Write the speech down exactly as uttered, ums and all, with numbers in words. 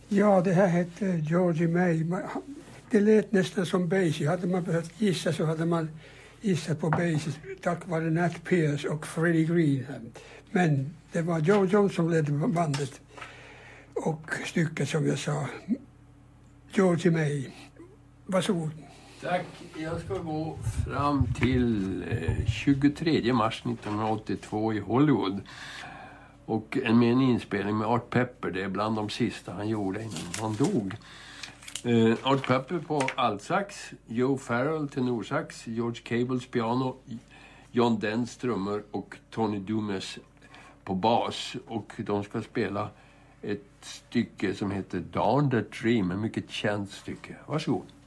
Ja, det här hette Georgie May. Det lät nästan som Basie. Hade man behövt gissa så hade man gissat på Basie tack vare Nat Pierce och Freddie Green. Men det var Joe Jones som ledde bandet. Och stycket som jag sa, Georgie May. Varsågod. Tack. Jag ska gå fram till eh, tjugotredje mars nittonhundraåttiotvå i Hollywood. Och en med en inspelning med Art Pepper. Det är bland de sista han gjorde innan han dog. Eh, Art Pepper på altsax, Joe Farrell tenorsax, George Cables piano, John Dents trummor och Tony Dumas på bas. Och de ska spela ett stycke som heter Darn That Dream, ett mycket känt stycke. Varsågod.